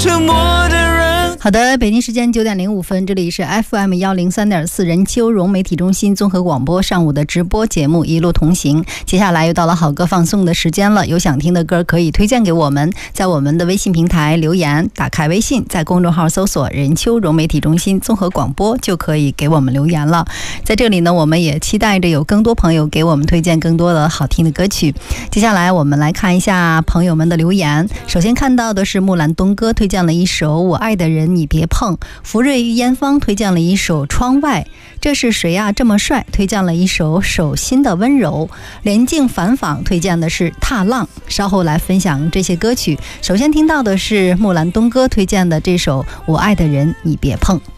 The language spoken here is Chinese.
沉默的人。 好的，北京时间9点05分，这里是 FM103.4 任秋荣媒体中心综合广播上午的直播节目一路同行。接下来又到了好歌放送的时间了，有想听的歌可以推荐给我们，在我们的微信平台留言，打开微信，在公众号搜索任秋荣媒体中心综合广播就可以给我们留言了。在这里呢，我们也期待着有更多朋友给我们推荐更多的好听的歌曲。接下来我们来看一下朋友们的留言。首先看到的是木兰东哥推荐了一首我爱的人你别碰，福瑞玉烟芳推荐了一首窗外，这是谁呀这么帅推荐了一首手心的温柔，连静反访推荐的是踏浪。稍后来分享这些歌曲。首先听到的是木兰东哥推荐的这首我爱的人你别碰。